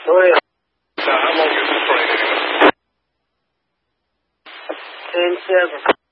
Go ahead. Now, how long is the training? 10-7.